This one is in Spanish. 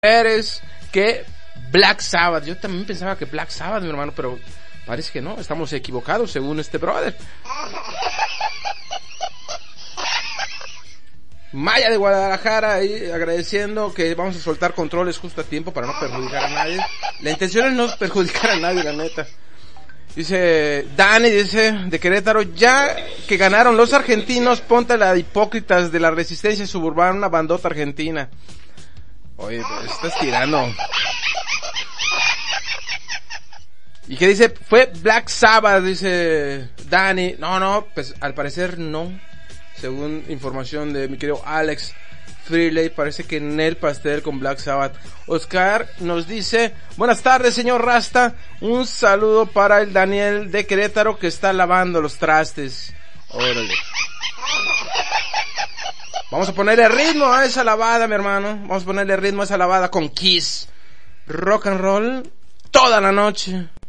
Eres que Black Sabbath. Yo también pensaba que Black Sabbath, mi hermano, pero parece que no, estamos equivocados según este brother. Maya de Guadalajara ahí agradeciendo que vamos a soltar controles justo a tiempo para no perjudicar a nadie. La intención es no perjudicar a nadie, la neta. Dice Dani, dice de Querétaro, ya que ganaron los argentinos, ponte la de Hipócritas de la Resistencia Suburbana, una bandota argentina. Oye, pues estás tirando. ¿Y qué dice? Fue Black Sabbath, dice Dani. No, pues al parecer no. Según información de mi querido Alex Freeley, parece que en el pastel con Black Sabbath. Oscar nos dice, buenas tardes señor Rasta, un saludo para el Daniel de Querétaro que está lavando los trastes. Órale. Vamos a ponerle ritmo a esa lavada, mi hermano. Vamos a ponerle ritmo a esa lavada con Kiss. Rock and roll toda la noche.